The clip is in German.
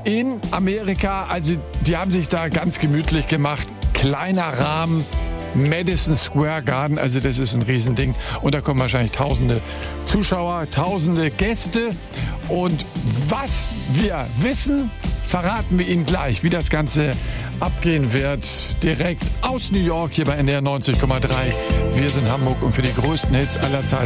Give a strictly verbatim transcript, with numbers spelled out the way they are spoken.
in Amerika. Also die haben sich da ganz gemütlich gemacht. Kleiner Rahmen, Madison Square Garden, also das ist ein Riesending. Und da kommen wahrscheinlich tausende Zuschauer, tausende Gäste. Und was wir wissen, verraten wir Ihnen gleich, wie das Ganze abgehen wird. Direkt aus New York hier bei N D R neunzig Komma drei. Wir sind Hamburg und für die größten Hits aller Zeiten